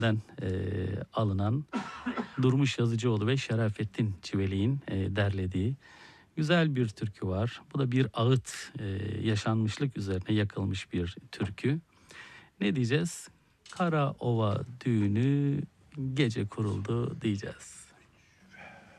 alınan Durmuş Yazıcıoğlu ve Şerafettin Çivelik'in derlediği güzel bir türkü var. Bu da bir ağıt, yaşanmışlık üzerine yakılmış bir türkü. Ne diyeceğiz? Kara ova düğünü gece kuruldu diyeceğiz.